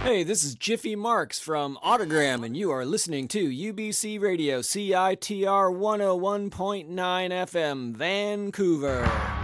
Hey, this is Jiffy Marks from Autogram, and you are listening to UBC Radio CITR 101.9 FM, Vancouver.